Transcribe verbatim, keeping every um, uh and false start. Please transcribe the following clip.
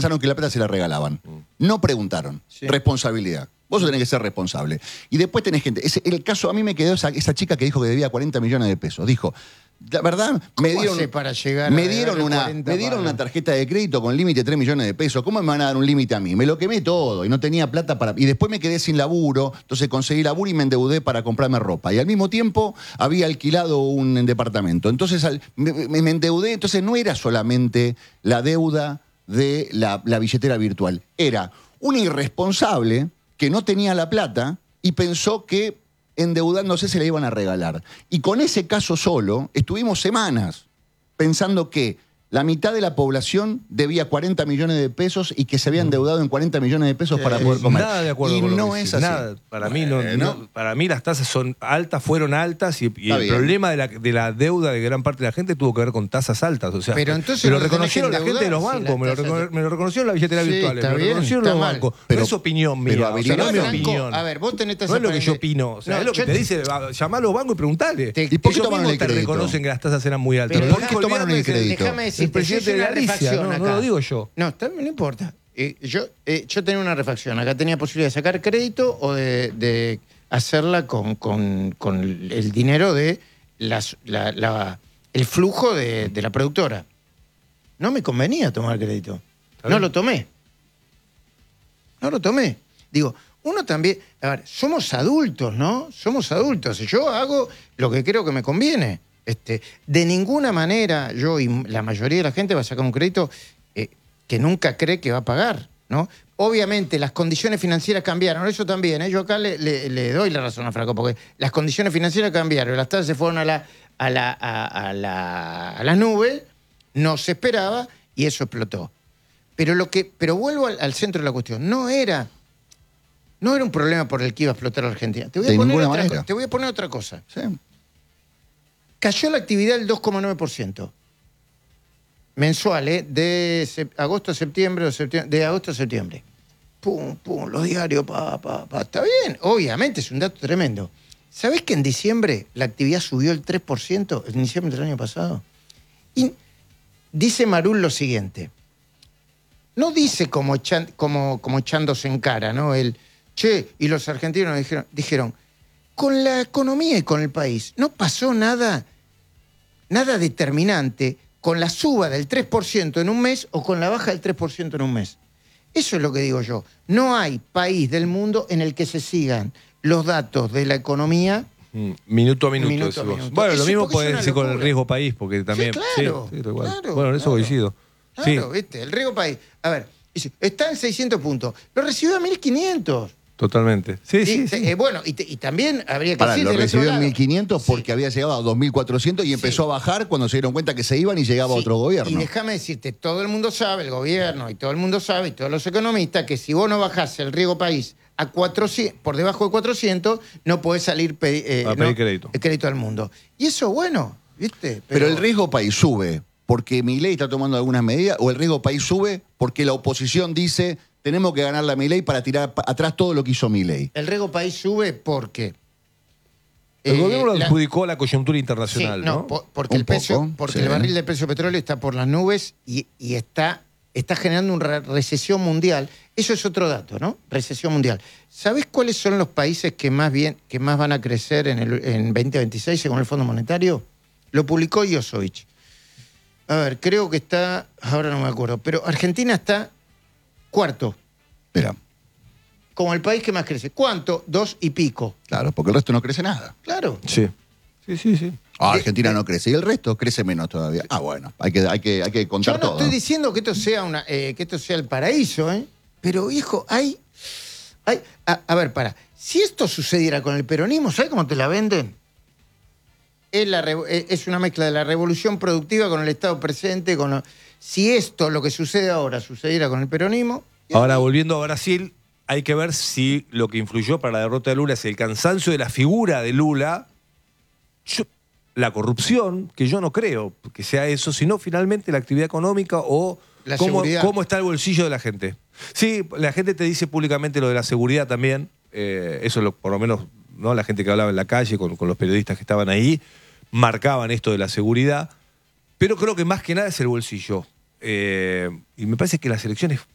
pensaron que la plata se la regalaban. No preguntaron. Sí. Responsabilidad. Vos tenés que ser responsable. Y después tenés gente. Ese, el caso, a mí me quedó esa, esa chica que dijo que debía cuarenta millones de pesos. Dijo, la verdad, me dieron, para llegar me dieron, una, me dieron una tarjeta de crédito con límite de tres millones de pesos. ¿Cómo me van a dar un límite a mí? Me lo quemé todo y no tenía plata para... Y después me quedé sin laburo, entonces conseguí laburo y me endeudé para comprarme ropa. Y al mismo tiempo había alquilado un departamento. Entonces al, me, me endeudé, entonces no era solamente la deuda de la, la billetera virtual. Era un irresponsable que no tenía la plata y pensó que endeudándose se la iban a regalar. Y con ese caso solo estuvimos semanas pensando que la mitad de la población debía cuarenta millones de pesos y que se había endeudado en cuarenta millones de pesos para poder comer. Nada de acuerdo y con lo no que es dice. así. Nada. Para, bueno, mí no, no, para mí las tasas son altas, fueron altas y, y el bien. problema de la, de la deuda de gran parte de la gente tuvo que ver con tasas altas. O sea, pero entonces me lo no reconocieron la endeudar, gente de los si bancos, me lo, recono, me lo reconocieron la billetera sí, virtual, me lo bien, reconocieron los bancos. Pero, pero no es opinión mía, pero o sea, no es mi Franco, opinión. A ver, vos tenés tasas. No es lo que yo opino, o sea, no, es lo que yo te dice, llamá a los bancos y preguntale. Te, ¿Y por qué ellos tomaron mismos el te crédito? reconocen que las tasas eran muy altas. Pero ¿Por qué tomaron el crédito? Déjame decirte, El presidente de Galicia, no, no lo digo yo. No, también no importa. Eh, yo, eh, yo tenía una refacción. Acá tenía posibilidad de sacar crédito o de, de hacerla con, con, con el dinero de las, la, la, el flujo de, de la productora. No me convenía tomar crédito. No lo tomé. No lo tomé. Digo, uno también... A ver, somos adultos, ¿no? Somos adultos. Yo hago lo que creo que me conviene. Este, de ninguna manera yo y la mayoría de la gente va a sacar un crédito eh, que nunca cree que va a pagar, ¿no? Obviamente las condiciones financieras cambiaron, eso también, ¿eh? Yo acá le, le, le doy la razón a Franco, porque las condiciones financieras cambiaron, las tasas se fueron a la, a la, a, a la, a la nube, no se esperaba y eso explotó. Pero, lo que, pero vuelvo al, al centro de la cuestión, no era, no era un problema por el que iba a explotar la Argentina. Te voy a, de poner, ninguna otra, manera. te voy a poner otra cosa. Sí. Cayó la actividad del dos coma nueve por ciento mensual, ¿eh? De se, agosto a septiembre, o septiembre, de agosto a septiembre. Pum, pum, los diarios, pa, pa, pa. Está bien, obviamente es un dato tremendo. ¿Sabés que en diciembre la actividad subió el tres por ciento? En diciembre del año pasado. Y dice Marul lo siguiente. No dice como, echan, como, como echándose en cara, ¿no? El, che, y los argentinos dijeron, dijeron, con la economía y con el país no pasó nada, nada determinante con la suba del tres por ciento en un mes o con la baja del tres por ciento en un mes. Eso es lo que digo yo. No hay país del mundo en el que se sigan los datos de la economía mm, minuto a minuto. Minuto a minuto. Bueno, Eso lo mismo porque puede es una decir con el locura. riesgo país, porque también... Sí, claro, sí, sí, igual. claro, bueno, en eso claro. coincido. Claro, Sí, ¿viste? El riesgo país. A ver, dice, está en seiscientos puntos. Lo recibió a mil quinientos. totalmente. Sí, Y, sí, sí. eh, bueno, y, te- y también habría que Pará, decir lo del otro recibió en lado. mil quinientos porque Sí. había llegado a dos mil cuatrocientos y empezó Sí. a bajar cuando se dieron cuenta que se iban y llegaba Sí, otro gobierno. Y déjame decirte, todo el mundo sabe, el gobierno y todo el mundo sabe, y todos los economistas, que si vos no bajás el riesgo país a cuatrocientos, por debajo de cuatrocientos, no podés salir pedi- eh, A pedir no, crédito. el crédito al mundo. Y eso, bueno, ¿viste? Pero el riesgo país sube porque Milei está tomando algunas medidas, o el riesgo país sube porque la oposición dice tenemos que ganar la Milei para tirar pa- atrás todo lo que hizo Milei. El riesgo país sube porque... El eh, gobierno lo la- adjudicó a la coyuntura Sí, internacional, no, ¿no? po- porque, Un el, precio, poco, porque sí. el barril de precio de petróleo está por las nubes y, y está, está generando una recesión mundial. Eso es otro dato, ¿no? Recesión mundial. ¿Sabés cuáles son los países que más, bien, que más van a crecer en, el, en veinte veintiséis según el Fondo Monetario? Lo publicó Josovich. A ver, creo que está, ahora no me acuerdo, pero Argentina está cuarto, Espera, como el país que más crece. ¿Cuánto? Dos y pico. claro, porque el resto no crece nada. Claro. Sí. Sí, sí, sí. Ah, De- Argentina de- no crece y el resto crece menos todavía. Ah, bueno, hay que, hay que, hay que Yo contar no todo. estoy diciendo que esto sea una, eh, que esto sea el paraíso, ¿eh? Pero, hijo, hay. hay a, a ver, para. Si esto sucediera con el peronismo, ¿sabes cómo te la venden? Es, la, revo- eh, es una mezcla de la revolución productiva con el Estado presente. Con lo- si esto, lo que sucede ahora, sucediera con el peronismo. Ahora, volviendo a Brasil, hay que ver si lo que influyó para la derrota de Lula es el cansancio de la figura de Lula, yo- la corrupción, que yo no creo que sea eso, sino finalmente la actividad económica o La cómo, seguridad. cómo está el bolsillo de la gente. Sí, la gente te dice públicamente lo de la seguridad también, eh, eso lo, por lo menos, ¿no? La gente que hablaba en la calle con, con los periodistas que estaban ahí, marcaban esto de la seguridad, pero creo que más que nada es el bolsillo. Eh, y me parece que las elecciones